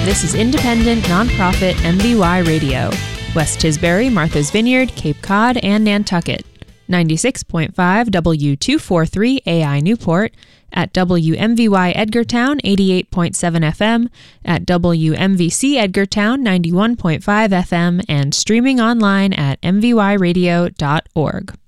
This is independent, nonprofit MVY Radio. West Tisbury, Martha's Vineyard, Cape Cod, and Nantucket. 96.5 W243 AI Newport, at WMVY Edgartown 88.7 FM, at WMVC Edgartown 91.5 FM, and streaming online at mvyradio.org.